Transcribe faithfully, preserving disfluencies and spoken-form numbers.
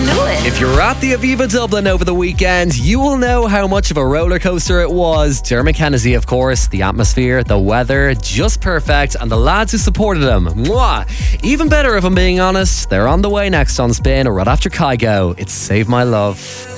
know it. If you're at the Aviva Dublin over the weekend, you will know how much of a roller coaster it was. Dermot Kennedy, of course, the atmosphere, the weather, just perfect, and the lads who supported him. Mwah! Even better, if I'm being honest, they're on the way next on Spin, right after Kygo. It's Save My Love.